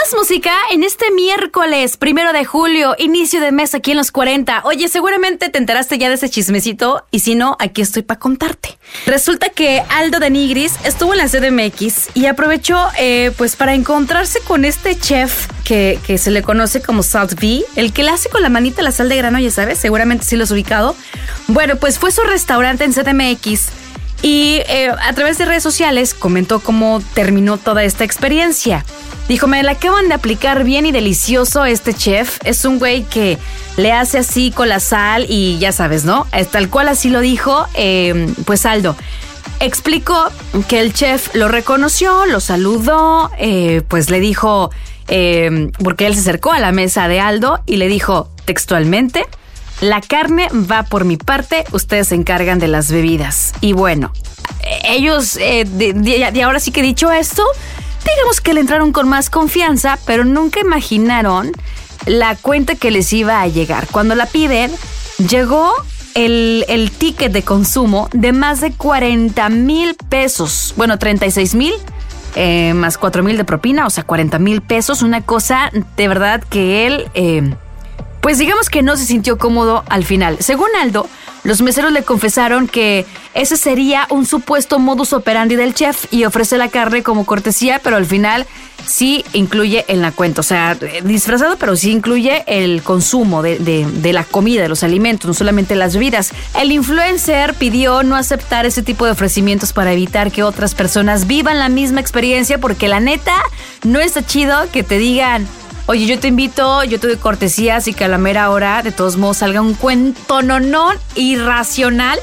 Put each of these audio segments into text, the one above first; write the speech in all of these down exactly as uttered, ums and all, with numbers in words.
Más música en este miércoles, primero de julio, inicio de mes aquí en Los cuarenta. Oye, seguramente te enteraste ya de ese chismecito y si no, aquí estoy para contarte. Resulta que Aldo de Nigris estuvo en la C D M X y aprovechó eh, pues para encontrarse con este chef que, que se le conoce como Salt V, el que le hace con la manita la sal de grano, ya sabes, seguramente sí lo has ubicado. Bueno, pues fue su restaurante en C D M X y eh, a través de redes sociales comentó cómo terminó toda esta experiencia. Dijo, me la acaban de aplicar bien y delicioso este chef. Es un güey que le hace así con la sal y ya sabes, ¿no? Tal cual así lo dijo, eh, pues Aldo. Explicó que el chef lo reconoció, lo saludó, eh, pues le dijo, eh, porque él se acercó a la mesa de Aldo y le dijo textualmente, la carne va por mi parte, ustedes se encargan de las bebidas. Y bueno, ellos, eh, de, de, de ahora sí que dicho esto, digamos que le entraron con más confianza, pero nunca imaginaron la cuenta que les iba a llegar. Cuando la piden, llegó el, el ticket de consumo de más de cuarenta mil pesos. Bueno, treinta y seis mil eh, más cuatro mil de propina, o sea, cuarenta mil pesos. Una cosa de verdad que él, eh, pues digamos que no se sintió cómodo al final. Según Aldo, los meseros le confesaron que ese sería un supuesto modus operandi del chef y ofrece la carne como cortesía, pero al final sí incluye en la cuenta. O sea, disfrazado, pero sí incluye el consumo de, de, de la comida, de los alimentos, no solamente las bebidas. El influencer pidió no aceptar ese tipo de ofrecimientos para evitar que otras personas vivan la misma experiencia, porque la neta no está chido que te digan, oye, yo te invito, yo te doy cortesías y que a la mera hora de todos modos salga un cuento nonón irracional.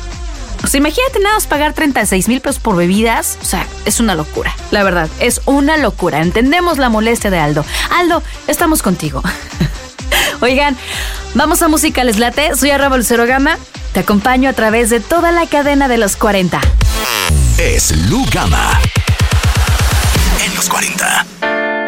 O sea, imagínate nada más pagar treinta y seis mil pesos por bebidas. O sea, es una locura, la verdad, es una locura. Entendemos la molestia de Aldo. Aldo, estamos contigo. Oigan, vamos a música, ¿les late? Soy arroba Lucero Gama, te acompaño a través de toda la cadena de Los cuarenta. Es Lu Gama en Los cuarenta.